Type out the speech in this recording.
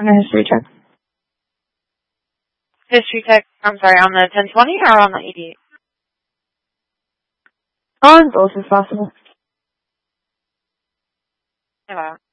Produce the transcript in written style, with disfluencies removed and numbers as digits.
on a history check. History check, I'm sorry, on the 1020 or on the 88? On both if possible. Yeah.